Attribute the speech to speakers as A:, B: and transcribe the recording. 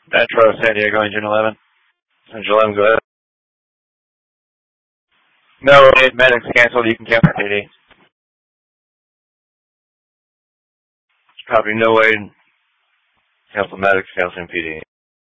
A: Metro, San Diego, engine 11. Engine 11, go ahead. No, medics canceled. You can cancel PD. Copy, no way. Cancel medics, canceling PD.